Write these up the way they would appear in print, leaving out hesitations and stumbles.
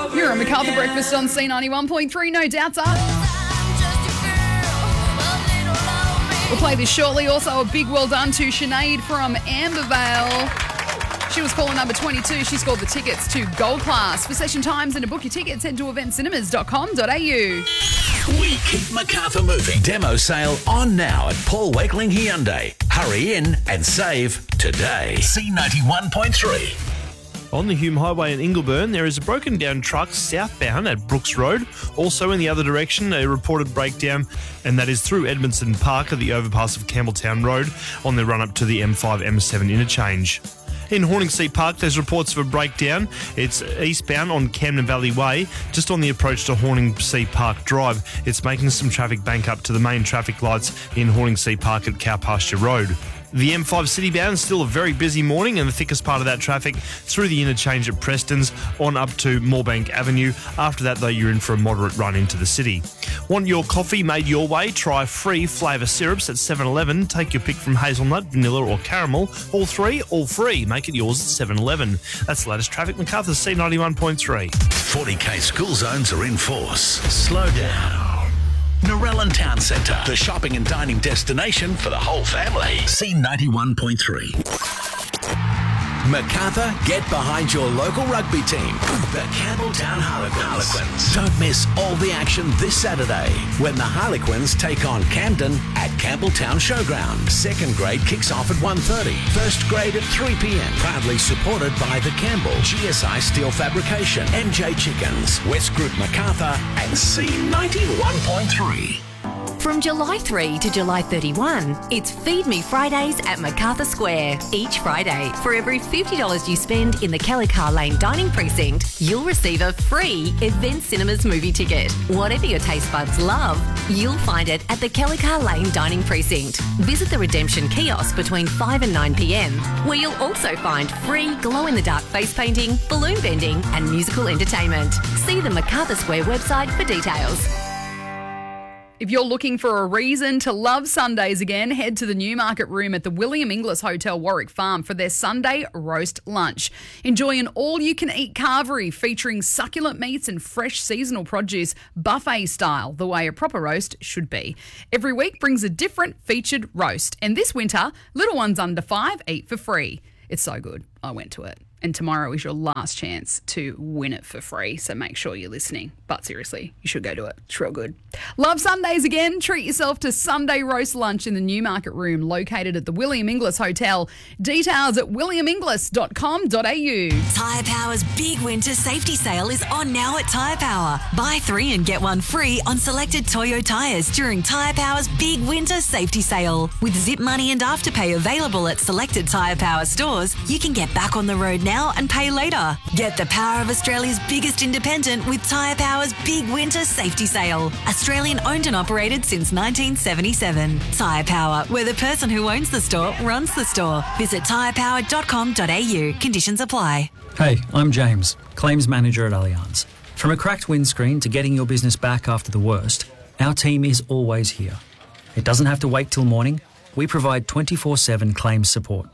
You're on MacArthur Breakfast on C91.3, no doubter. We'll play this shortly. Also, a big well done to Sinead from Ambervale. She was caller number 22. She scored the tickets to Gold Class. For session times and to book your tickets, head to eventcinemas.com.au. We keep MacArthur moving. Demo sale on now at Paul Wakeling Hyundai. Hurry in and save today. C91.3. On the Hume Highway in Ingleburn, there is a broken down truck southbound at Brooks Road. Also in the other direction, a reported breakdown, and that is through Edmondson Park at the overpass of Campbelltown Road on the run up to the M5-M7 interchange. In Horningsea Park, there's reports of a breakdown. It's eastbound on Camden Valley Way, just on the approach to Horningsea Park Drive. It's making some traffic bank up to the main traffic lights in Horningsea Park at Cowpasture Road. The M5 citybound is still a very busy morning, and the thickest part of that traffic through the interchange at Preston's on up to Moorebank Avenue. After that, though, you're in for a moderate run into the city. Want your coffee made your way? Try free flavour syrups at 7-Eleven. Take your pick from hazelnut, vanilla or caramel. All three, all free. Make it yours at 7-Eleven. That's the latest traffic. MacArthur C91.3. 40k school zones are in force. Slow down. Narellan Town Centre, the shopping and dining destination for the whole family. C91.3. MacArthur, get behind your local rugby team, the Campbelltown Harlequins. Don't miss all the action this Saturday when the Harlequins take on Camden at Campbelltown Showground. Second grade kicks off at 1:30. First grade at 3 p.m. Proudly supported by the Campbell, GSI Steel Fabrication, MJ Chickens, West Group MacArthur and C91.3. From July 3 to July 31, it's Feed Me Fridays at MacArthur Square. Each Friday, for every $50 you spend in the Kellycar Lane Dining Precinct, you'll receive a free Event Cinemas movie ticket. Whatever your taste buds love, you'll find it at the Kellycar Lane Dining Precinct. Visit the Redemption Kiosk between 5 and 9 p.m, where you'll also find free glow-in-the-dark face painting, balloon bending and musical entertainment. See the MacArthur Square website for details. If you're looking for a reason to love Sundays again, head to the Newmarket Room at the William Inglis Hotel Warwick Farm for their Sunday roast lunch. Enjoy an all-you-can-eat carvery featuring succulent meats and fresh seasonal produce, buffet style, the way a proper roast should be. Every week brings a different featured roast, and this winter, little ones under 5 eat for free. It's so good. I went to it. And tomorrow is your last chance to win it for free, so make sure you're listening. But seriously, you should go to it. It's real good. Love Sundays again? Treat yourself to Sunday roast lunch in the Newmarket Room, located at the William Inglis Hotel. Details at williaminglis.com.au. Tyre Power's big winter safety sale is on now at Tyre Power. Buy 3 and get 1 free on selected Toyo tyres during Tyre Power's big winter safety sale. With Zip Money and Afterpay available at selected Tyre Power stores, you can get back on the road now and pay later. Get the power of Australia's biggest independent with Tyre Power's big winter safety sale. Australian owned and operated since 1977. Tyre Power, where the person who owns the store runs the store. Visit tyrepower.com.au. Conditions apply. Hey, I'm James, Claims Manager at Allianz. From a cracked windscreen to getting your business back after the worst, our team is always here. It doesn't have to wait till morning. We provide 24/7 claims support.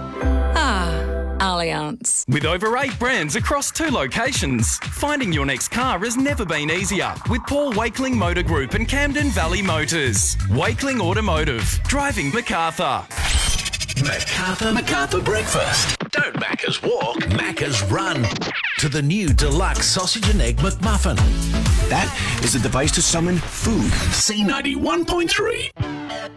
Allianz. With over 8 brands across 2 locations, finding your next car has never been easier with Paul Wakeling Motor Group and Camden Valley Motors. Wakeling Automotive, driving MacArthur. MacArthur Breakfast. Don't Macca's walk, Macca's run to the new deluxe sausage and egg McMuffin. That is a device to summon food. C91.3.